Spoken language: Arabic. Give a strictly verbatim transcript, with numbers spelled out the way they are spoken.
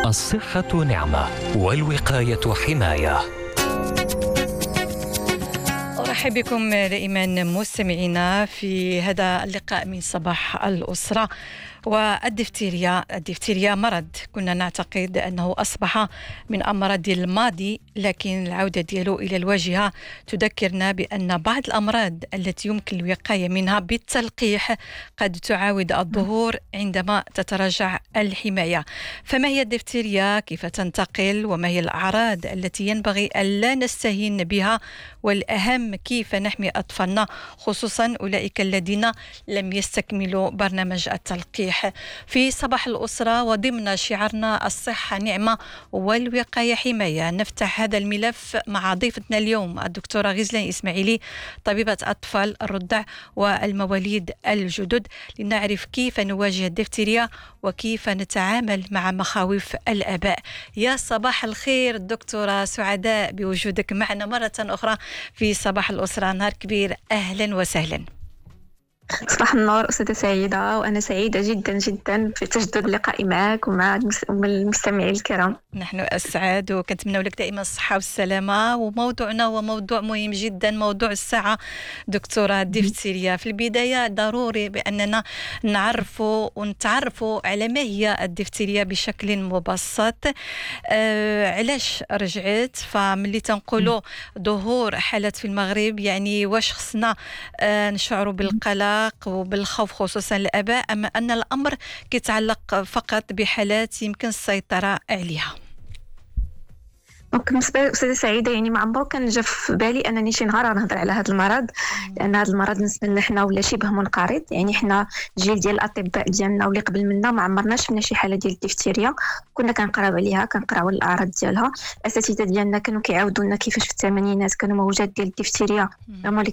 الصحة نعمة والوقاية حماية. أرحب بكم دائما مستمعينا في هذا اللقاء من صباح الأسرة. والدفتيريا الدفتيريا مرض كنا نعتقد أنه أصبح من أمراض الماضي، لكن العودة ديالو إلى الواجهة تذكرنا بأن بعض الأمراض التي يمكن الوقاية منها بالتلقيح قد تعاود الظهور عندما تتراجع الحماية. فما هي الدفتيريا؟ كيف تنتقل؟ وما هي الأعراض التي ينبغي ألا نستهين بها؟ والأهم كيف نحمي أطفالنا، خصوصا أولئك الذين لم يستكملوا برنامج التلقيح. في صباح الأسرة وضمن شعارنا الصحة نعمة والوقاية حماية، نفتح هذا الملف مع ضيفتنا اليوم الدكتورة غزلان إسماعيلي، طبيبة أطفال الرضع والمواليد الجدد، لنعرف كيف نواجه الدفتيريا وكيف نتعامل مع مخاوف الآباء. يا صباح الخير دكتورة، سعداء بوجودك معنا مرة أخرى في صباح الأسرة. نهار كبير، أهلا وسهلا. صباح النور أستاذة سعيدة، وأنا سعيدة جدا جدا في تجدد اللقاء معك ومع المستمعين الكرام. نحن أسعد وكنتمنى لك دائما الصحة والسلامة. وموضوعنا هو موضوع مهم جدا، موضوع الساعة دكتورة الدفتيريا. في البداية ضروري بأننا نعرفوا ونتعرفوا على ما هي الدفتيريا بشكل مبسط. آه علاش رجعت؟ فملي تنقولوا ظهور حالات في المغرب، يعني واش خصنا آه نشعروا بالقلق وبالخوف خصوصا الآباء، أما أن الأمر كيتعلق فقط بحالات يمكن السيطرة عليها؟ دونك بالنسبه لأستاذة سعيدة، يعني ما عمرو كان جا في بالي انني شي نهار نهضر على هذا المرض، لان هذا المرض بالنسبه لنا حنا ولا شبه منقرض. يعني حنا الجيل ديال الاطباء ديالنا واللي قبل منا ما عمرنا شفنا شي حاله ديال الدفتيريا. كنا كنقراو عليها، كنقراو الاعراض ديالها. الاساتذه ديالنا كانوا كيعاودوا لنا كيفاش في الثمانينات كانوا موجات ديال الدفتيريا، هما اللي